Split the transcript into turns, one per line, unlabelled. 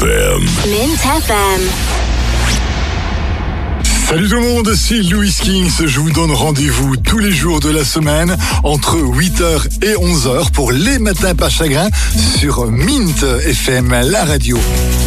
FM.
Mint FM.
Salut tout le monde, c'est Louis Kings. Je vous donne rendez-vous tous les jours de la semaine entre 8h et 11h pour les matins pas chagrin sur Mint FM, la radio.